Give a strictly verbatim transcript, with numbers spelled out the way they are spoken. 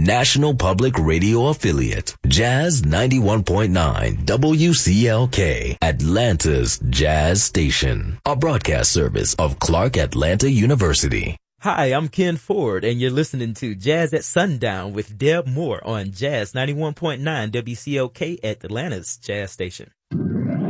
National Public Radio affiliate, Jazz ninety-one point nine W C L K, Atlanta's Jazz Station, a broadcast service of Clark Atlanta University. Hi, I'm Ken Ford, and you're listening to Jazz at Sundown with Deb Moore on Jazz ninety-one point nine W C L K at Atlanta's Jazz Station.